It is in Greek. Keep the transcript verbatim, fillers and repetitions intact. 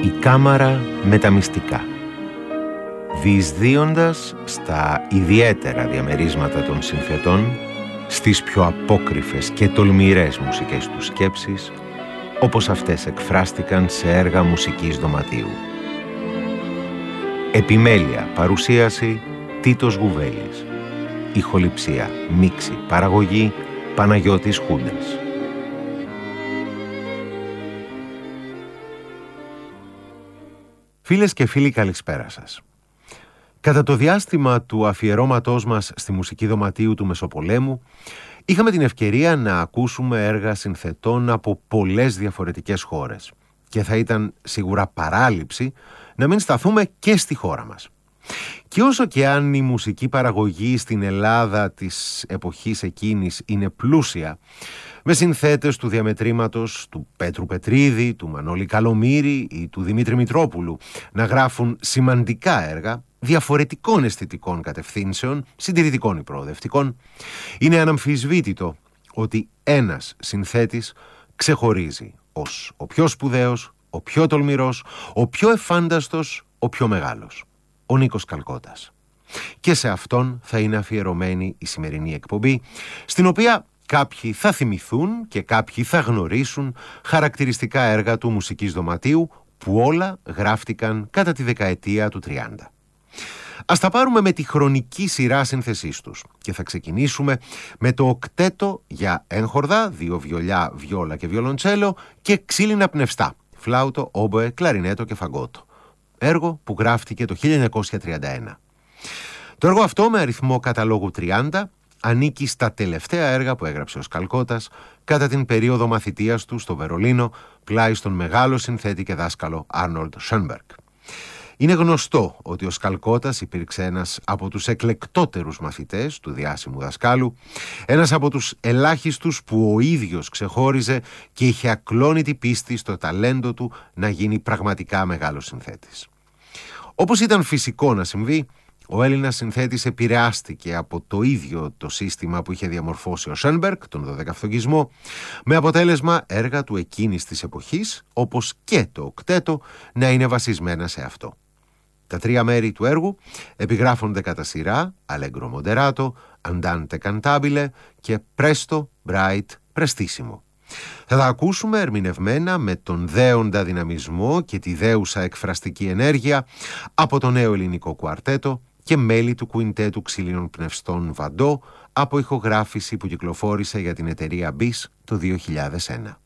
Η κάμαρα με τα μυστικά. Διεισδύοντας στα ιδιαίτερα διαμερίσματα των συνθετών, στις πιο απόκρυφες και τολμηρές μουσικές τους σκέψεις, όπως αυτές εκφράστηκαν σε έργα μουσικής δωματίου. Επιμέλεια, παρουσίαση, Τίτος Γουβέλης. Ηχοληψία, μίξη, παραγωγή, Παναγιώτης Χούντας. Φίλες και φίλοι, καλησπέρα σας. Κατά το διάστημα του αφιερώματός μας στη μουσική δωματίου του Μεσοπολέμου, είχαμε την ευκαιρία να ακούσουμε έργα συνθετών από πολλές διαφορετικές χώρες και θα ήταν σίγουρα παράληψη να μην σταθούμε και στη χώρα μας. Και όσο και αν η μουσική παραγωγή στην Ελλάδα της εποχής εκείνης είναι πλούσια, με συνθέτες του διαμετρήματος του Πέτρου Πετρίδη, του Μανώλη Καλομήρη ή του Δημήτρη Μητρόπουλου να γράφουν σημαντικά έργα διαφορετικών αισθητικών κατευθύνσεων, συντηρητικών ή προοδευτικών, είναι αναμφισβήτητο ότι ένας συνθέτης ξεχωρίζει ως ο πιο σπουδαίος, ο πιο τολμηρός, ο πιο εφάνταστος, ο πιο μεγάλος. Ο Νίκος Καλκώτας. Και σε αυτόν θα είναι αφιερωμένη η σημερινή εκπομπή, στην οποία κάποιοι θα θυμηθούν και κάποιοι θα γνωρίσουν χαρακτηριστικά έργα του μουσικής δωματίου που όλα γράφτηκαν κατά τη δεκαετία του τριάντα. Ας τα πάρουμε με τη χρονική σειρά σύνθεσής τους και θα ξεκινήσουμε με το οκτέτο για έγχορδα, δύο βιολιά, βιόλα και βιολοντσέλο και ξύλινα πνευστά, φλάουτο, όμποε, κλαρινέτο και φαγκότο. Έργο που γράφτηκε το χίλια εννιακόσια τριάντα ένα. Το έργο αυτό, με αριθμό καταλόγου τριάντα, ανήκει στα τελευταία έργα που έγραψε ο Καλκώτας κατά την περίοδο μαθητείας του στο Βερολίνο, πλάι στον μεγάλο συνθέτη και δάσκαλο Άρνολντ Σόνμπεργκ. Είναι γνωστό ότι ο Καλκώτας υπήρξε ένας από τους εκλεκτότερους μαθητές του διάσημου δασκάλου, ένας από τους ελάχιστους που ο ίδιος ξεχώριζε και είχε ακλόνητη πίστη στο ταλέντο του να γίνει πραγματικά μεγάλος συνθέτης. Όπως ήταν φυσικό να συμβεί, ο Έλληνας συνθέτης επηρεάστηκε από το ίδιο το σύστημα που είχε διαμορφώσει ο Σόνμπεργκ, τον δωδεκαφθογισμό, με αποτέλεσμα έργα του εκείνης της εποχής, όπως και το οκτέτο, να είναι βασισμένα σε αυτό. Τα τρία μέρη του έργου επιγράφονται κατά σειρά Allegro moderato, Andante cantabile και Presto bright prestissimo. Θα τα ακούσουμε ερμηνευμένα με τον δέοντα δυναμισμό και τη δέουσα εκφραστική ενέργεια από το νέο ελληνικό κουαρτέτο και μέλη του κουιντέτου ξύλινων πνευστών Βαντό από ηχογράφηση που κυκλοφόρησε για την εταιρεία μπις το δύο χιλιάδες ένα.